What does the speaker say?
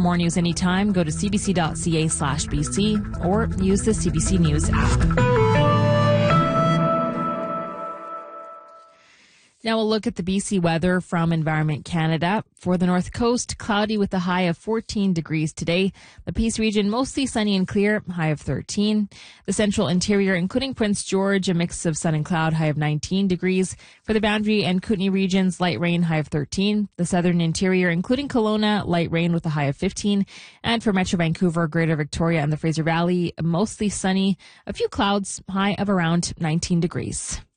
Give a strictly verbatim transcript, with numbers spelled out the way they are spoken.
more news anytime, go to cbc.ca slash BC or use the C B C News app. Now we'll look at the B C weather from Environment Canada. For the North Coast, cloudy with a high of fourteen degrees today. The Peace region, mostly sunny and clear, high of thirteen. The Central Interior, including Prince George, a mix of sun and cloud, high of nineteen degrees. For the Boundary and Kootenay regions, light rain, high of thirteen. The Southern Interior, including Kelowna, light rain with a high of fifteen. And for Metro Vancouver, Greater Victoria, and the Fraser Valley, mostly sunny, a few clouds, high of around nineteen degrees.